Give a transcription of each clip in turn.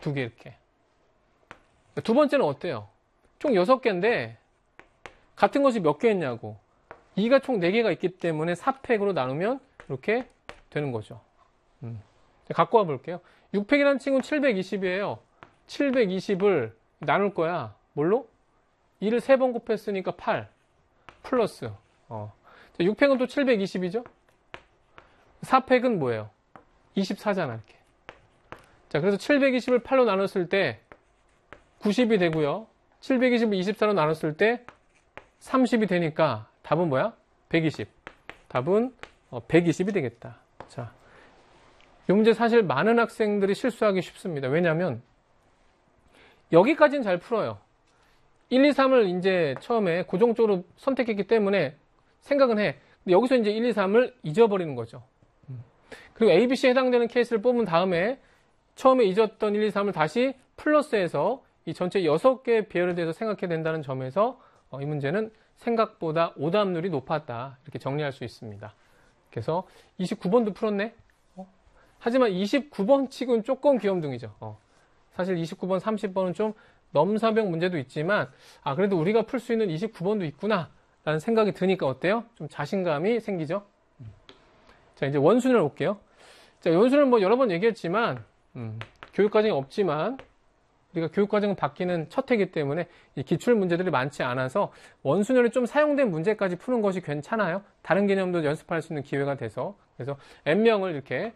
2개 이렇게. 두 번째는 어때요? 총 6개인데 같은 것이 몇 개 있냐고. 2가 총 4개가 있기 때문에 4팩으로 나누면 이렇게 되는 거죠. 갖고 와 볼게요. 6팩이라는 친구는 720이에요. 720을 나눌 거야. 뭘로? 2를 3번 곱했으니까 8 플러스 6팩은 또 720이죠. 4팩은 뭐예요? 24잖아 이렇게. 자, 그래서 720을 8로 나눴을 때 90이 되고요. 720을 24로 나눴을 때 30이 되니까 답은 뭐야? 120. 답은 120이 되겠다. 자, 이 문제 사실 많은 학생들이 실수하기 쉽습니다. 왜냐하면 여기까지는 잘 풀어요. 1, 2, 3을 이제 처음에 고정적으로 선택했기 때문에 생각은 해. 근데 여기서 이제 1, 2, 3을 잊어버리는 거죠. 그리고 A, B, C에 해당되는 케이스를 뽑은 다음에 처음에 잊었던 1, 2, 3을 다시 플러스해서 이 전체 6개의 배열에 대해서 생각해야 된다는 점에서 이 문제는 생각보다 오답률이 높았다. 이렇게 정리할 수 있습니다. 그래서 29번도 풀었네. 하지만 29번 치고는 조금 귀염둥이죠. 사실 29번, 30번은 좀 넘사벽 문제도 있지만 그래도 우리가 풀 수 있는 29번도 있구나 라는 생각이 드니까 어때요? 좀 자신감이 생기죠. 자, 이제 원순위를 볼게요. 자, 원순위는 뭐 여러 번 얘기했지만 교육과정이 없지만 우리가 교육과정은 바뀌는 첫 해이기 때문에 이 기출 문제들이 많지 않아서 원순위를 좀 사용된 문제까지 푸는 것이 괜찮아요. 다른 개념도 연습할 수 있는 기회가 돼서. 그래서 n명을 이렇게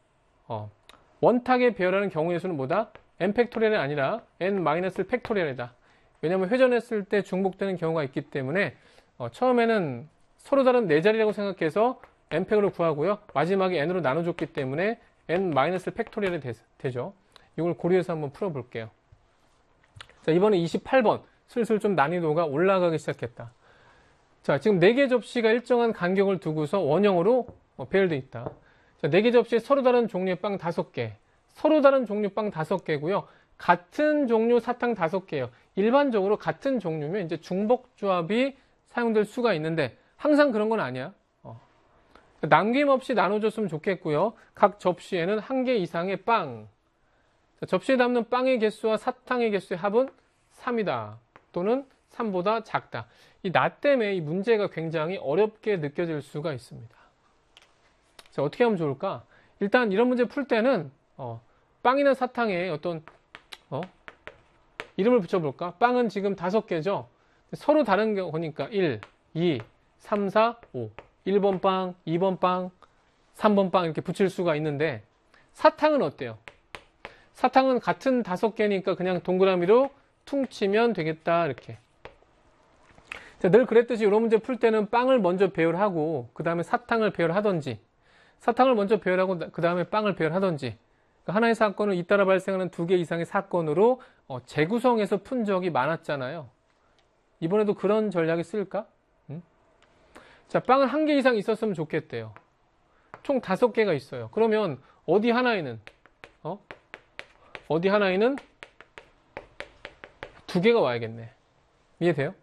원탁에 배열하는 경우의 수는 뭐다? n 팩토리얼이 아니라 n-를 팩토리얼이다. 왜냐하면 회전했을 때 중복되는 경우가 있기 때문에 처음에는 서로 다른 4자리라고 생각해서 n팩으로 구하고요. 마지막에 n으로 나눠줬기 때문에 n-를 팩토리얼이 되죠. 이걸 고려해서 한번 풀어볼게요. 자, 이번에 28번. 슬슬 좀 난이도가 올라가기 시작했다. 자, 지금 4개 접시가 일정한 간격을 두고서 원형으로 배열되어 있다. 자, 4개 접시에 서로 다른 종류의 빵 5개. 서로 다른 종류 빵 5개고요. 같은 종류 사탕 5개예요. 일반적으로 같은 종류면 이제 중복조합이 사용될 수가 있는데 항상 그런 건 아니야. 남김없이 나눠줬으면 좋겠고요. 각 접시에는 1개 이상의 빵. 자, 접시에 담는 빵의 개수와 사탕의 개수의 합은 3이다. 또는 3보다 작다. 이 나 때문에 이 문제가 굉장히 어렵게 느껴질 수가 있습니다. 자, 어떻게 하면 좋을까? 일단 이런 문제 풀 때는 빵이나 사탕에 어떤 이름을 붙여볼까? 빵은 지금 5개죠? 서로 다른 거니까 1, 2, 3, 4, 5 1번 빵, 2번 빵, 3번 빵 이렇게 붙일 수가 있는데 사탕은 어때요? 사탕은 같은 5개니까 그냥 동그라미로 퉁치면 되겠다 이렇게. 자, 늘 그랬듯이 이런 문제 풀 때는 빵을 먼저 배열하고 그 다음에 사탕을 배열하던지 사탕을 먼저 배열하고 그 다음에 빵을 배열하던지 하나의 사건을 잇따라 발생하는 2개 이상의 사건으로 재구성해서 푼 적이 많았잖아요. 이번에도 그런 전략이 쓸까? 자, 빵은 1개 이상 있었으면 좋겠대요. 총 5개가 있어요. 그러면 어디 하나에는 2개가 와야겠네. 이해돼요?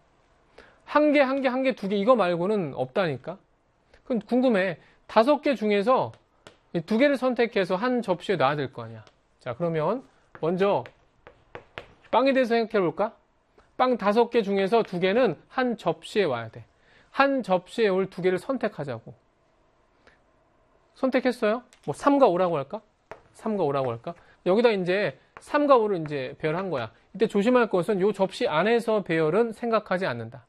1개, 2개 이거 말고는 없다니까. 그럼 궁금해. 5개 중에서 2개를 선택해서 한 접시에 놔야 될 거 아니야. 자, 그러면 먼저 빵에 대해서 생각해 볼까? 빵 5개 중에서 2개는 한 접시에 와야 돼. 한 접시에 올 2개를 선택하자고. 선택했어요? 뭐 3과 5라고 할까? 3과 5라고 할까? 여기다 이제 3과 5를 이제 배열한 거야. 이때 조심할 것은 이 접시 안에서 배열은 생각하지 않는다.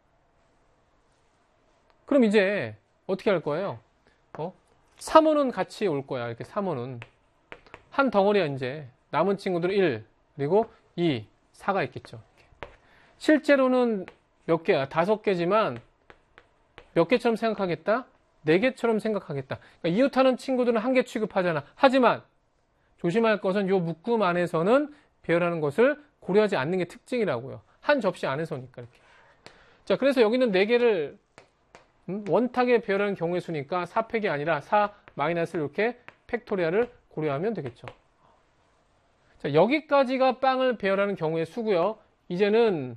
그럼 이제 어떻게 할 거예요? 3호는 같이 올 거야. 이렇게 3호는. 한 덩어리야, 이제. 남은 친구들은 1, 그리고 2, 4가 있겠죠. 이렇게. 실제로는 몇 개야? 5개지만 몇 개처럼 생각하겠다? 4개처럼 생각하겠다. 그러니까 이웃하는 친구들은 1개 취급하잖아. 하지만 조심할 것은 이 묶음 안에서는 배열하는 것을 고려하지 않는 게 특징이라고요. 한 접시 안에서니까 이렇게. 자, 그래서 여기는 4개를 원탁에 배열하는 경우의 수니까 4팩이 아니라 4-를 이렇게 팩토리얼을 고려하면 되겠죠. 자, 여기까지가 빵을 배열하는 경우의 수고요. 이제는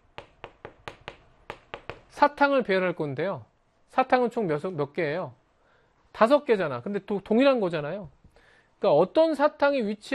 사탕을 배열할 건데요. 사탕은 총 몇 개예요? 5개잖아. 근데 또 동일한 거잖아요. 그러니까 어떤 사탕이 위치